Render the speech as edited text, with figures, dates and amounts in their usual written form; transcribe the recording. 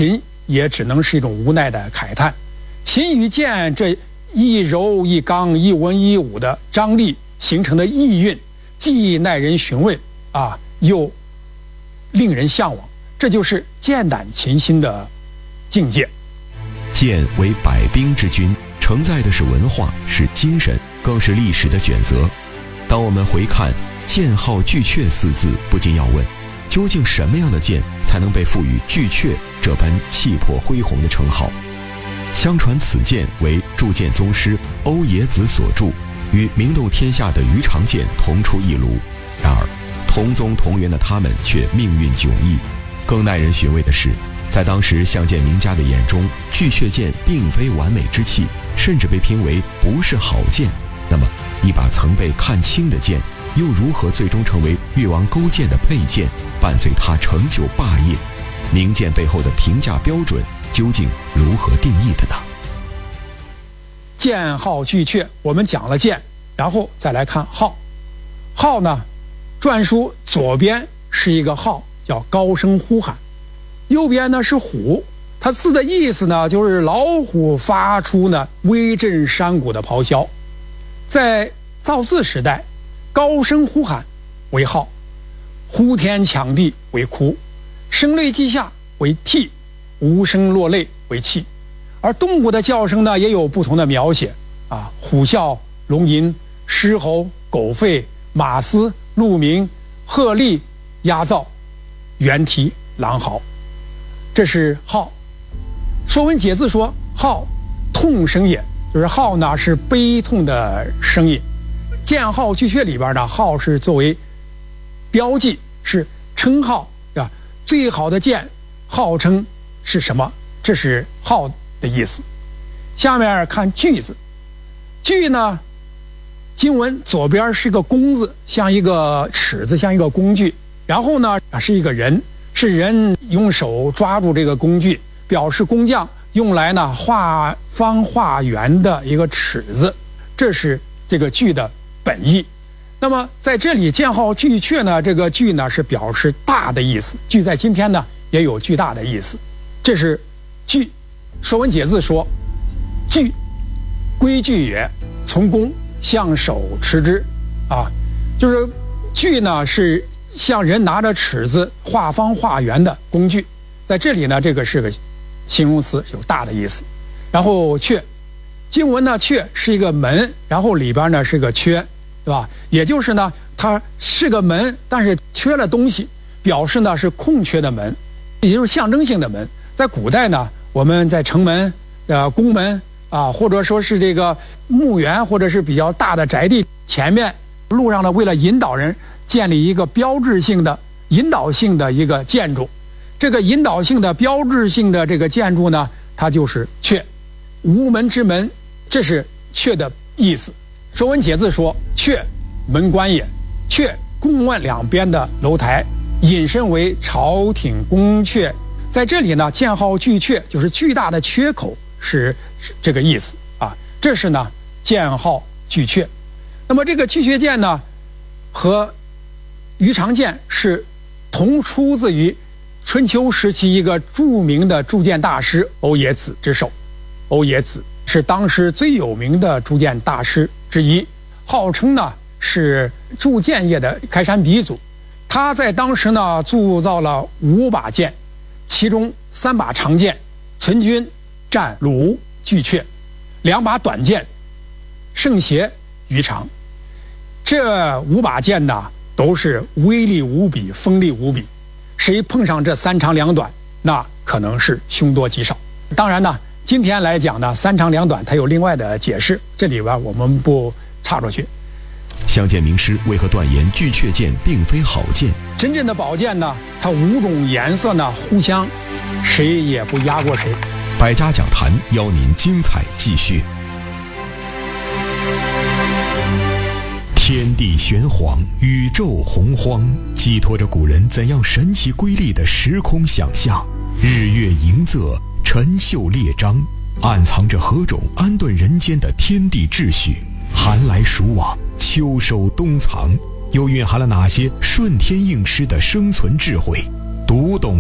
琴也只能是一种无奈的慨叹。琴与剑这一柔一刚、一文一武的张力形成的意蕴，既耐人寻味啊，又令人向往。这就是剑胆琴心的境界。 剑为百兵之君，承载的是文化，是精神，更是历史的选择。当我们回看剑号巨阙四字，不禁要问，究竟什么样的剑才能被赋予巨阙这般气魄恢宏的称号？相传此剑为铸剑宗师欧冶子所铸，与名动天下的鱼肠剑同出一炉。然而同宗同源的他们却命运迥异。更耐人寻味的是，在当时相剑名家的眼中，巨阙剑并非完美之器，甚至被评为不是好剑。那么一把曾被看轻的剑，又如何最终成为越王勾践的佩剑，伴随他成就霸业？名剑背后的评价标准究竟如何定义的呢？ 剑号巨阙，我们讲了剑，然后再来看号。号呢，篆书左边是一个号，叫高声呼喊，右边呢是虎，它字的意思呢就是老虎发出呢威震山谷的咆哮。在造字时代，高声呼喊为号，呼天抢地为哭，声泪俱下为涕，无声落泪为泣。而动物的叫声呢也有不同的描写啊，虎啸、龙吟、狮吼、狗吠、马嘶、鹿鸣、鹤唳、鸦噪、猿啼、狼嚎。这是号。说文解字说，号痛声也，就是号呢是悲痛的声音。剑号巨阙里边呢，号是作为标记，是称号啊。最好的剑号称是什么？这是号的意思。下面看巨字，巨呢，经文左边是个弓字，像一个尺子，像一个工具。然后呢是一个人，是人用手抓住这个工具，表示工匠用来呢画方画圆的一个尺子。这是这个巨的本意。那么在这里剑号巨阙呢，这个巨呢是表示大的意思，巨在今天呢也有巨大的意思。这是巨。说文解字说，巨，规矩也，从弓，向手持之啊，就是巨呢是像人拿着尺子画方画圆的工具。在这里呢，这个是个形容词，有大的意思。然后阙，经文呢阙是一个门，然后里边呢是个缺，对吧？也就是呢它是个门，但是缺了东西，表示呢是空缺的门，也就是象征性的门。在古代呢，我们在城门、宫门啊，或者说是这个墓园，或者是比较大的宅地前面路上呢，为了引导人，建立一个标志性的引导性的一个建筑。这个引导性的标志性的这个建筑呢，它就是阙，无门之门，这是阙的意思。说文解字说，阙，门关也。阙，宫门两边的楼台，引申为朝廷宫阙。在这里呢，剑号巨阙就是巨大的缺口，是这个意思啊。这是呢剑号巨阙。那么这个巨阙剑呢，和鱼肠剑是同出自于春秋时期一个著名的铸剑大师欧冶子之手。欧冶子是当时最有名的铸剑大师之一，号称呢是铸剑业的开山鼻祖。他在当时呢铸造了5把剑，其中3把长剑存军、战鲁、巨阙，2把短剑圣邪、鱼肠。这5把剑呢都是威力无比，锋利无比。谁碰上这3长2短，那可能是凶多吉少。当然呢，今天来讲呢，3长2短它有另外的解释，这里边我们不插出去。 相剑名师为何断言巨阙剑并非好剑？ 真正的宝剑呢，它5种颜色呢互相，谁也不压过谁。 百家讲坛邀您精彩继续。天地玄黄，宇宙洪荒，寄托着古人怎样神奇瑰丽的时空想象。日月盈仄，辰宿列张，暗藏着何种安顿人间的天地秩序。寒来暑往，秋收冬藏，又蕴含了哪些顺天应诗的生存智慧？读懂